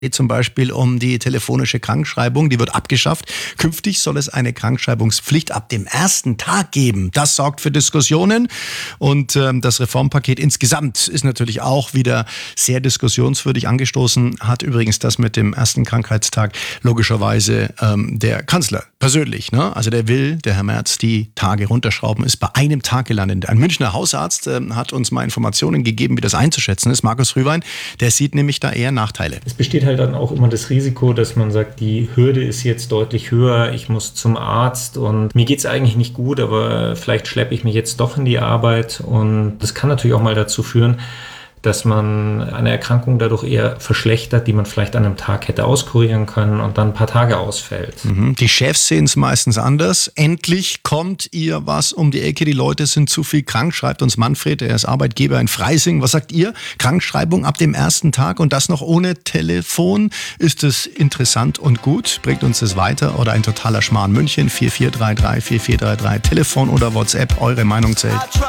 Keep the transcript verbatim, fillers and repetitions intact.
Geht zum Beispiel um die telefonische Krankschreibung, die wird abgeschafft. Künftig soll es eine Krankschreibungspflicht ab dem ersten Tag geben. Das sorgt für Diskussionen und ähm, das Reformpaket insgesamt ist natürlich auch wieder sehr diskussionswürdig. Angestoßen hat übrigens das mit dem ersten Krankheitstag logischerweise ähm, der Kanzler persönlich. Ne? Also der will, der Herr Merz, die Tage runterschrauben, ist bei einem Tag gelandet. Ein Münchner Hausarzt ähm, hat uns mal Informationen gegeben, wie das einzuschätzen ist. Markus Rühwein, der sieht nämlich da eher Nachteile. Es besteht halt dann auch immer das Risiko, dass man sagt, die Hürde ist jetzt deutlich höher, ich muss zum Arzt und mir geht es eigentlich nicht gut, aber vielleicht schleppe ich mich jetzt doch in die Arbeit und das kann natürlich auch mal dazu führen, dass man eine Erkrankung dadurch eher verschlechtert, die man vielleicht an einem Tag hätte auskurieren können und dann ein paar Tage ausfällt. Mhm. Die Chefs sehen es meistens anders. Endlich kommt ihr was um die Ecke. Die Leute sind zu viel krank, schreibt uns Manfred, er ist Arbeitgeber in Freising. Was sagt ihr? Krankschreibung ab dem ersten Tag und das noch ohne Telefon? Ist es interessant und gut? Bringt uns das weiter oder ein totaler Schmarrn? München vier vier drei drei vier vier drei drei, Telefon oder WhatsApp, eure Meinung zählt.